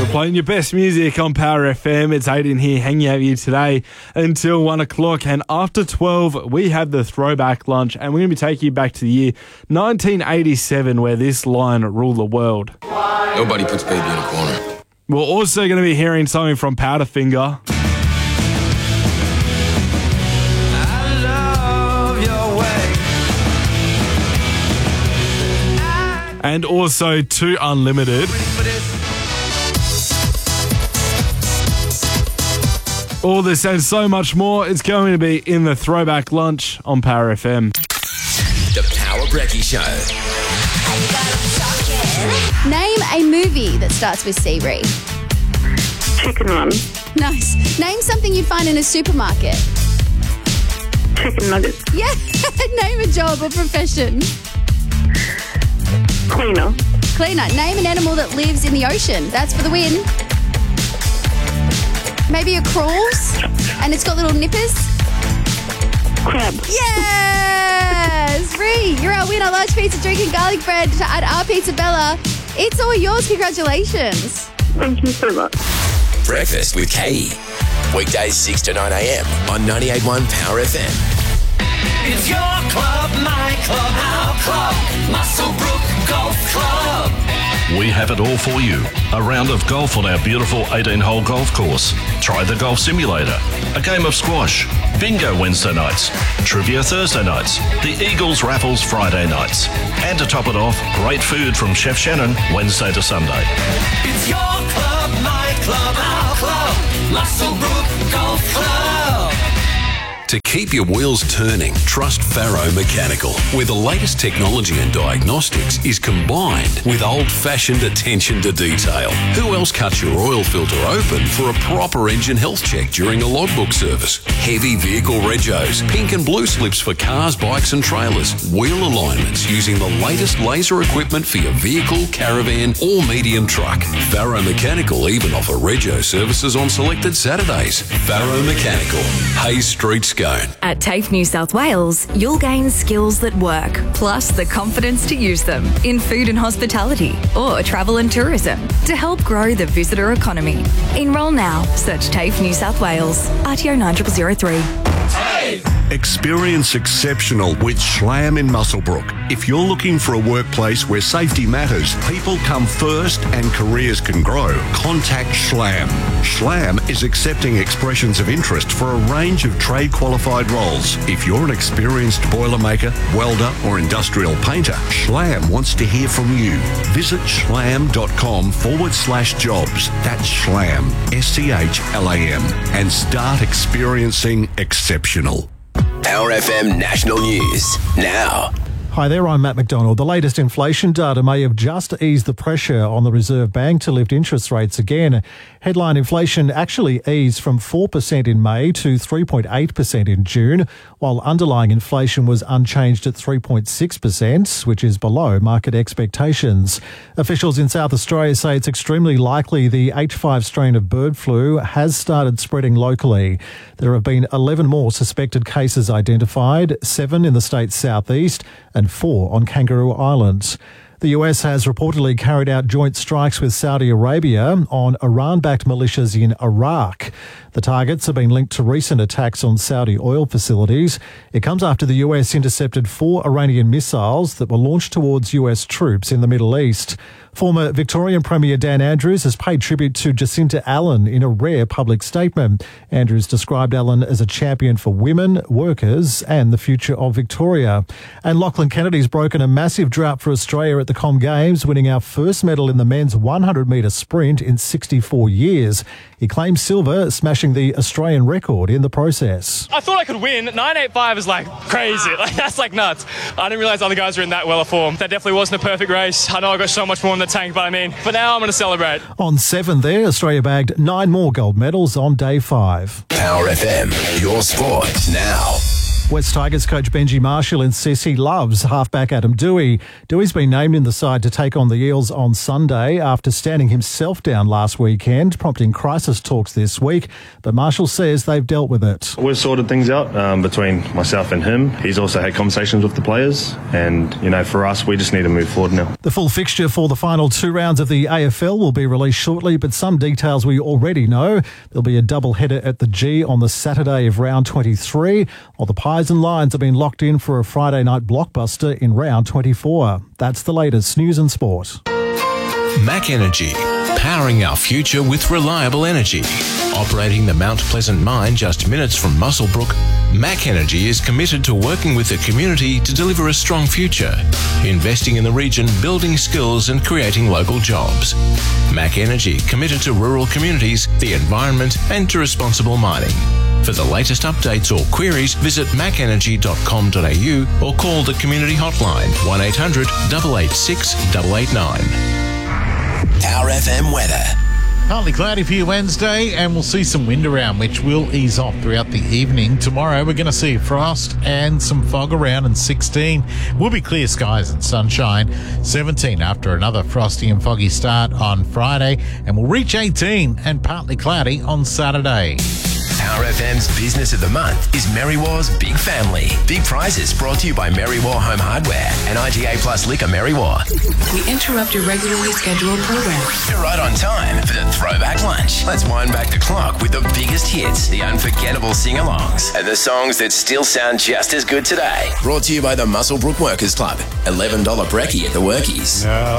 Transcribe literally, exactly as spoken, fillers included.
Playing your best music on Power F M. It's Aiden here hanging out with you today until one o'clock. And after twelve, we have the throwback lunch. And we're going to be taking you back to the year nineteen eighty-seven, where this line ruled the world. Nobody puts baby in a corner. We're also going to be hearing something from Powderfinger. I love your way. And also Two Unlimited. All this and so much more, it's going to be in the Throwback Lunch on Power F M. The Power Brekkie Show. Name a movie that starts with C, Ree. Chicken Run. Nice. Name something you'd find in a supermarket. Chicken nuggets. Yeah. Name a job or profession. Cleaner. Cleaner. Name an animal that lives in the ocean. That's for the win. Maybe it crawls and it's got little nippers. Crab. Yes! Ree, you're our winner. Large pizza, drinking garlic bread at our Pizza Bella. It's all yours. Congratulations. Thank you so much. Breakfast with Katie. Weekdays six to nine a.m. on ninety-eight point one Power F M. It's your club, my club, our club. Musselbrook Golf Club. We have it all for you. A round of golf on our beautiful eighteen-hole golf course. Try the golf simulator. A game of squash. Bingo Wednesday nights. Trivia Thursday nights. The Eagles raffles Friday nights. And to top it off, great food from Chef Shannon Wednesday to Sunday. It's your club, my club, our club. Musselbrook Golf Club. To keep your wheels turning, trust Faro Mechanical, where the latest technology and diagnostics is combined with old-fashioned attention to detail. Who else cuts your oil filter open for a proper engine health check during a logbook service? Heavy vehicle regos, pink and blue slips for cars, bikes and trailers, wheel alignments using the latest laser equipment for your vehicle, caravan or medium truck. Faro Mechanical even offer rego services on selected Saturdays. Faro Mechanical, Hayes Street, Scone. At TAFE New South Wales, you'll gain skills that work, plus the confidence to use them in food and hospitality or travel and tourism to help grow the visitor economy. Enrol now. Search TAFE New South Wales. R T O nine zero zero three. Experience exceptional with Schlam in Musselbrook. If you're looking for a workplace where safety matters, people come first and careers can grow, contact Schlam. Schlam is accepting expressions of interest for a range of trade-qualified roles. If you're an experienced boilermaker, welder or industrial painter, Schlam wants to hear from you. Visit schlam.com forward slash jobs. That's Schlam, S C H L A M, and start experiencing exceptional. Power F M National News now. Hi there, I'm Matt McDonald. The latest inflation data may have just eased the pressure on the Reserve Bank to lift interest rates again. Headline inflation actually eased from four percent in May to three point eight percent in June, while underlying inflation was unchanged at three point six percent, which is below market expectations. Officials in South Australia say it's extremely likely the H five strain of bird flu has started spreading locally. There have been eleven more suspected cases identified, seven in the state's southeast and four on Kangaroo Island. The U S has reportedly carried out joint strikes with Saudi Arabia on Iran-backed militias in Iraq. The targets have been linked to recent attacks on Saudi oil facilities. It comes after the U S intercepted four Iranian missiles that were launched towards U S troops in the Middle East. Former Victorian Premier Dan Andrews has paid tribute to Jacinta Allen in a rare public statement. Andrews described Allen as a champion for women, workers and the future of Victoria. And Lachlan Kennedy's broken a massive drought for Australia at the Com Games, winning our first medal in the men's one hundred metre sprint in sixty-four years. He claims silver, smashing the Australian record in the process. I thought I could win. nine eighty-five is like crazy. Like, that's like nuts. I didn't realise other guys were in that well of form. That definitely wasn't a perfect race. I know I got so much more in the tank, but I mean, for now I'm going to celebrate. On seven there, Australia bagged nine more gold medals on day five. Power F M, your sport now. West Tigers coach Benji Marshall insists he loves halfback Adam Dewey. Dewey's been named in the side to take on the Eels on Sunday after standing himself down last weekend, prompting crisis talks this week. But Marshall says they've dealt with it. We've sorted things out um, between myself and him. He's also had conversations with the players, and, you know, for us, we just need to move forward now. The full fixture for the final two rounds of the A F L will be released shortly, but some details we already know. There'll be a double header at the G on the Saturday of round twenty-three, while the Pies and Lions have been locked in for a Friday night blockbuster in round twenty-four. That's the latest news and sport. Mac Energy, powering our future with reliable energy. Operating the Mount Pleasant mine just minutes from Muswellbrook, Mac Energy is committed to working with the community to deliver a strong future, investing in the region, building skills and creating local jobs. Mac Energy committed to rural communities, the environment and to responsible mining. For the latest updates or queries, visit mac energy dot com dot a u or call the community hotline one eight hundred, eight eight six, eight eight nine. Power F M weather. Partly cloudy for you Wednesday, and we'll see some wind around, which will ease off throughout the evening. Tomorrow, we're going to see frost and some fog around, and sixteen will be clear skies and sunshine. seventeen after another frosty and foggy start on Friday, and we'll reach eighteen and partly cloudy on Saturday. Power F M's Business of the Month is Merrywar's Big Family. Big prizes brought to you by Merrywar Home Hardware and I G A Plus Liquor Merrywar. We interrupt your regularly scheduled program. You're right on time for the Throwback Lunch. Let's wind back the clock with the biggest hits, the unforgettable sing-alongs, and the songs that still sound just as good today. Brought to you by the Muswellbrook Workers Club. eleven dollars brekkie at the Workies. Now